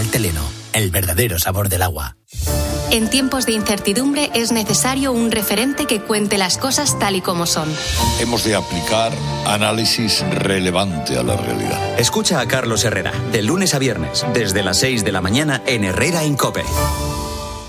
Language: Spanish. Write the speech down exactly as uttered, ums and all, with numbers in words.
Capital Teleno, el verdadero sabor del agua. En tiempos de incertidumbre es necesario un referente que cuente las cosas tal y como son. Hemos de aplicar análisis relevante a la realidad. Escucha a Carlos Herrera, de lunes a viernes, desde las seis de la mañana en Herrera en COPE.